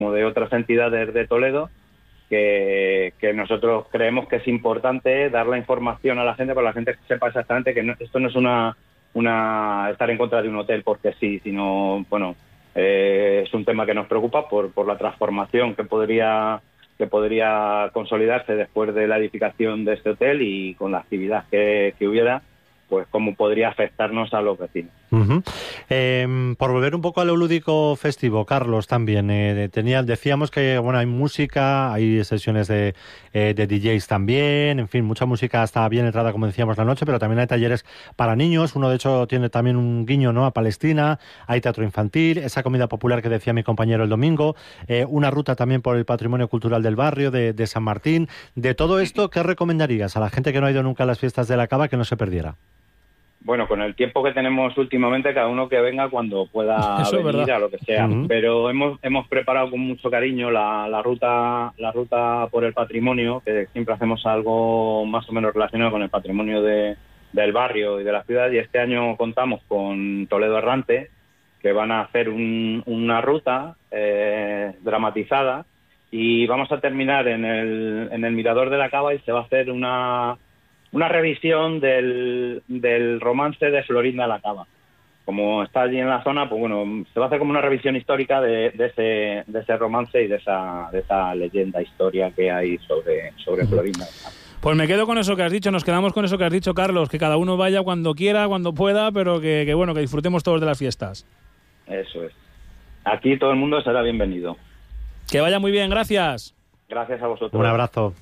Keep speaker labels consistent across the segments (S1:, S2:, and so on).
S1: como de otras entidades de Toledo, que nosotros creemos que es importante dar la información a la gente para que la gente sepa exactamente que esto no es una estar en contra de un hotel porque sí, sino, bueno, es un tema que nos preocupa por la transformación que podría consolidarse después de la edificación de este hotel y con la actividad que hubiera, pues cómo podría afectarnos a los vecinos.
S2: Uh-huh. Por volver un poco a lo lúdico festivo, Carlos, también decíamos que bueno, hay música, hay sesiones de DJs también, en fin, mucha música está bien entrada, como decíamos, la noche, pero también hay talleres para niños. Uno, de hecho, tiene también un guiño, ¿no?, a Palestina. Hay teatro infantil, esa comida popular que decía mi compañero el domingo, una ruta también por el patrimonio cultural del barrio de San Martín. De todo esto, ¿qué recomendarías a la gente que no ha ido nunca a las fiestas de la Cava que no se perdiera?
S1: Bueno, con el tiempo que tenemos últimamente, cada uno que venga cuando pueda venir, a lo que sea. Uh-huh. Pero hemos preparado con mucho cariño la ruta por el patrimonio, que siempre hacemos algo más o menos relacionado con el patrimonio del barrio y de la ciudad. Y este año contamos con Toledo Errante, que van a hacer una ruta dramatizada, y vamos a terminar en el Mirador de la Cava, y se va a hacer una revisión del romance de Florinda la Cava. Como está allí en la zona, pues bueno, se va a hacer como una revisión histórica de ese romance y de esa leyenda, historia que hay sobre Florinda.
S3: Pues me quedo con eso que has dicho, nos quedamos con eso que has dicho, Carlos, que cada uno vaya cuando quiera, cuando pueda, pero que bueno, que disfrutemos todos de las fiestas.
S1: Eso es. Aquí todo el mundo será bienvenido.
S3: Que vaya muy bien, gracias.
S1: Gracias a vosotros.
S2: Un abrazo.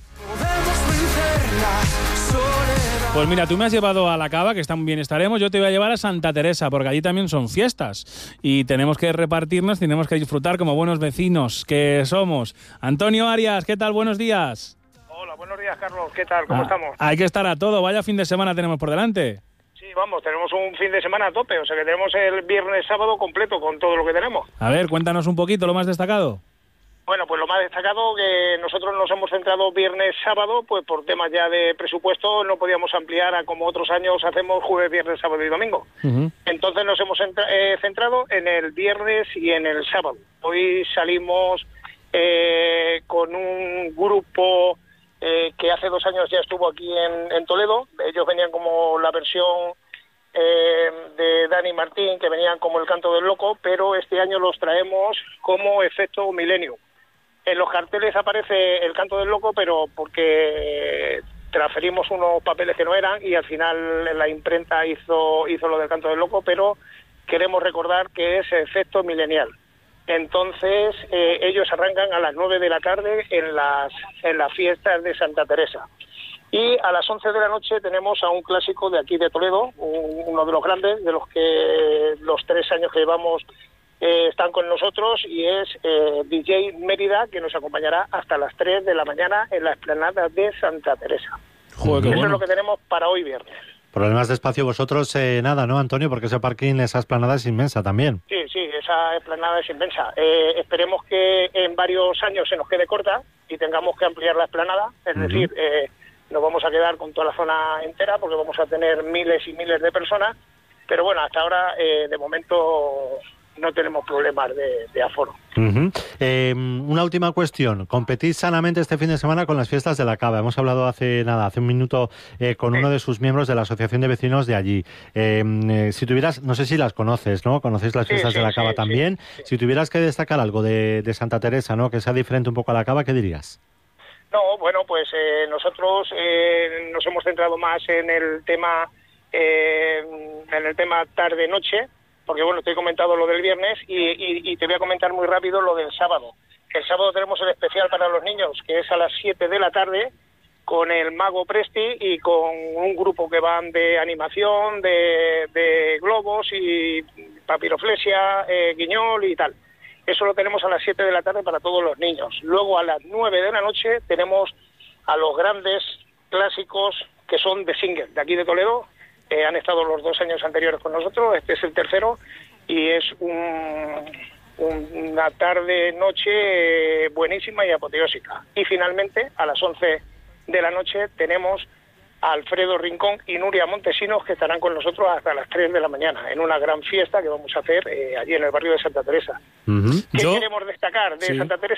S3: Pues mira, tú me has llevado a la Cava, que está muy bien estaremos, yo te voy a llevar a Santa Teresa, porque allí también son fiestas y tenemos que repartirnos, tenemos que disfrutar como buenos vecinos que somos. Antonio Arias, ¿qué tal? Buenos días.
S4: Hola, buenos días, Carlos, ¿qué tal? ¿Cómo estamos?
S3: Hay que estar a todo, vaya fin de semana tenemos por delante.
S4: Sí, vamos, tenemos un fin de semana a tope, o sea que tenemos el viernes, sábado completo con todo lo que tenemos.
S3: A ver, cuéntanos un poquito lo más destacado.
S4: Bueno, pues lo más destacado, que nosotros nos hemos centrado viernes, sábado, pues por temas ya de presupuesto no podíamos ampliar a como otros años hacemos jueves, viernes, sábado y domingo. Uh-huh. Entonces nos hemos centrado en el viernes y en el sábado. Hoy salimos con un grupo que hace 2 años ya estuvo aquí en Toledo. Ellos venían como la versión de Dani Martín, que venían como el Canto del Loco, pero este año los traemos como Efecto Milenio. En los carteles aparece el Canto del Loco, pero porque transferimos unos papeles que no eran y al final la imprenta hizo lo del Canto del Loco, pero queremos recordar que es Efecto Milenial. Entonces ellos arrancan a las 9 de la tarde en las fiestas de Santa Teresa. Y a las 11 de la noche tenemos a un clásico de aquí de Toledo, uno de los grandes, de los que los 3 años que llevamos están con nosotros, y es DJ Mérida, que nos acompañará hasta las 3 de la mañana en la explanada de Santa Teresa.
S3: Joder,
S4: eso
S3: bueno.
S4: es lo que tenemos para hoy viernes.
S2: Problemas de espacio vosotros, nada, ¿no, Antonio? Porque ese parking, esa explanada es inmensa también.
S4: Sí, esa explanada es inmensa. Esperemos que en varios años se nos quede corta y tengamos que ampliar la explanada, es decir, nos vamos a quedar con toda la zona entera porque vamos a tener miles y miles de personas, pero bueno, hasta ahora de momento no tenemos problemas de aforo.
S2: Uh-huh. Una última cuestión. Competís sanamente este fin de semana con las fiestas de la Cava. Hemos hablado hace un minuto con uno de sus miembros de la Asociación de Vecinos de allí. Si tuvieras, no sé si las conoces, ¿no? ¿Conocéis las fiestas de la Cava también? Sí. Si tuvieras que destacar algo de Santa Teresa, ¿no?, que sea diferente un poco a la Cava, ¿qué dirías?
S4: No, bueno, pues nosotros nos hemos centrado más en el tema tarde-noche, porque bueno, te he comentado lo del viernes y te voy a comentar muy rápido lo del sábado. El sábado tenemos el especial para los niños, que es a las 7 de la tarde, con el Mago Presti y con un grupo que van de animación, de globos y papiroflexia, guiñol y tal. Eso lo tenemos a las 7 de la tarde para todos los niños. Luego a las 9 de la noche tenemos a los grandes clásicos que son de Singer, de aquí de Toledo. Han estado los 2 años anteriores con nosotros, este es el tercero, y es una tarde-noche buenísima y apoteósica. Y finalmente, a las 11 de la noche, tenemos Alfredo Rincón y Nuria Montesinos, que estarán con nosotros hasta las 3 de la mañana en una gran fiesta que vamos a hacer allí en el barrio de Santa Teresa. ¿Qué queremos destacar de Santa Teresa?